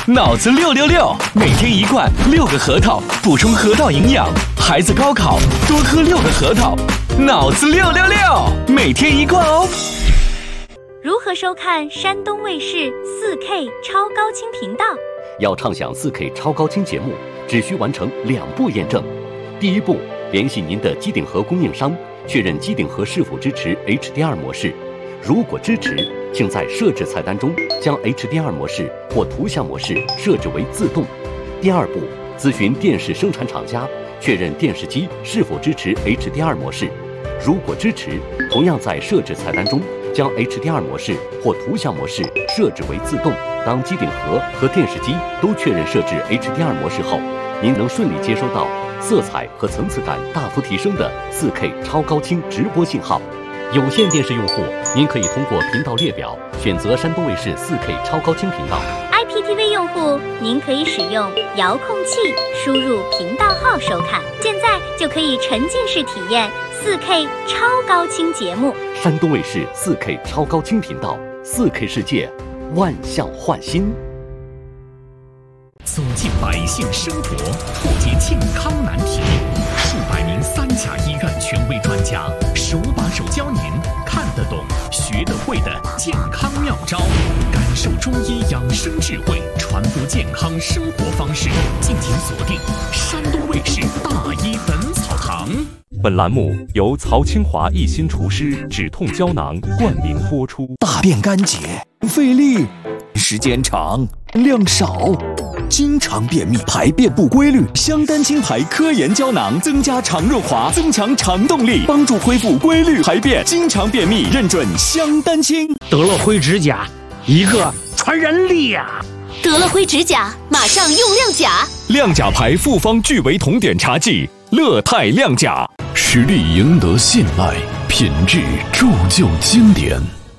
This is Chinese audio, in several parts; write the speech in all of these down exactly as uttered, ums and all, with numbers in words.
脑子六六六，每天一罐六个核桃，补充核桃营养。孩子高考多喝六个核桃，脑子六六六，每天一罐哦。 如何收看山东卫视 四 K 超高清频道？ 要畅享 四 K 超高清节目，只需完成两步验证。第一步，联系您的机顶盒供应商，确认机顶盒是否支持 H D R 模式。如果支持，请在设置菜单中将 H D R 模式或图像模式设置为自动。第二步，咨询电视生产厂家，确认电视机是否支持 H D R 模式。如果支持，同样在设置菜单中将 H D R 模式或图像模式设置为自动。当机顶盒和电视机都确认设置 H D R 模式后，您能顺利接收到色彩和层次感大幅提升的 四 K 超高清直播信号。有线电视用户，您可以通过频道列表选择山东卫视 四 K 超高清频道。 I P T V 用户，您可以使用遥控器输入频道号收看。现在就可以沉浸式体验 四 K 超高清节目。 山东卫视 四 K 超高清频道， 四 K 世界，万象焕新。 走进百姓生活，破解健康难题。数百名三甲医院权威专家手把手教您看得懂、学得会的健康妙招，感受中医养生智慧，传播健康生活方式。敬请锁定山东卫视大医本草堂。 本栏目由曹清华一心厨师止痛胶囊冠名播出。 大便干结、费力、时间长、量少，经常便秘、排便不规律，香丹清牌科研胶囊增加肠润滑，增强肠动力，帮助恢复规律排便。经常便秘认准香丹清。 得了灰指甲，一个传染力呀、啊！ 得了灰指甲，马上用亮甲。 亮甲牌复方聚维酮碘茶剂，乐泰亮甲， 实力赢得信赖，品质铸就经典。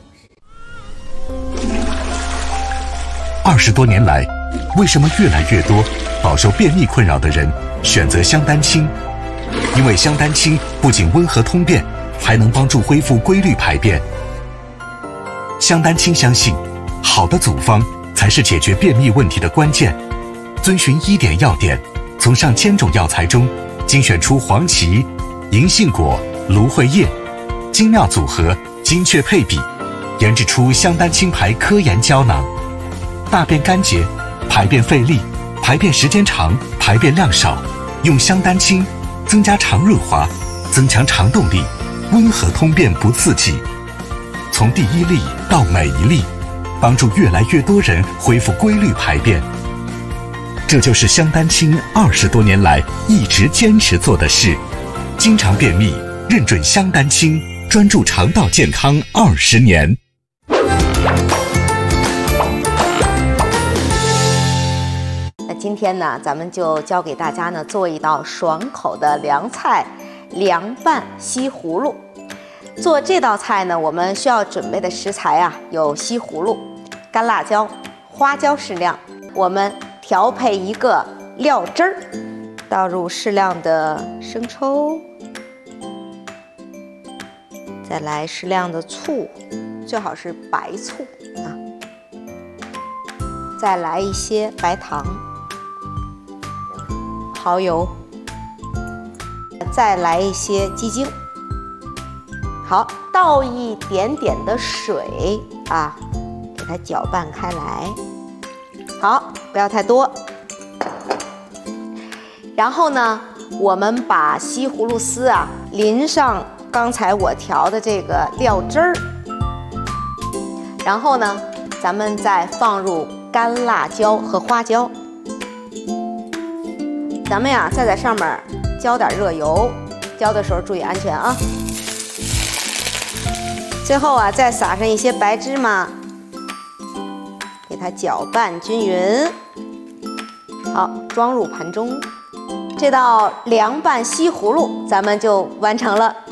二十多年来，为什么越来越多饱受便秘困扰的人选择香丹清？因为香丹清不仅温和通便，还能帮助恢复规律排便。香丹清相信，好的组方才是解决便秘问题的关键。遵循医典要点，从上千种药材中精选出黄芪、银杏果、芦荟叶，精妙组合，精确配比，研制出香丹清牌科研胶囊。大便干结、排便费力、排便时间长、排便量少，用香丹清增加肠润滑，增强肠动力，温和通便不刺激。从第一粒到每一粒，帮助越来越多人恢复规律排便。这就是香丹清二十多年来一直坚持做的事。经常便秘，认准香丹清，专注肠道健康二十年。 今天呢，咱们就教给大家呢做一道爽口的凉菜——凉拌西葫芦。做这道菜呢，我们需要准备的食材啊有西葫芦、干辣椒、花椒适量。我们调配一个料汁儿，倒入适量的生抽，再来适量的醋，最好是白醋啊。再来一些白糖。蚝油，再来一些鸡精。好，倒一点点的水啊，给它搅拌开来。好，不要太多。然后呢，我们把西葫芦丝啊淋上刚才我调的这个料汁儿，然后呢，咱们再放入干辣椒和花椒。咱们呀，再在上面浇点热油，浇的时候注意安全啊。最后啊，再撒上一些白芝麻，给它搅拌均匀。好，装入盘中。这道凉拌西葫芦，咱们就完成了。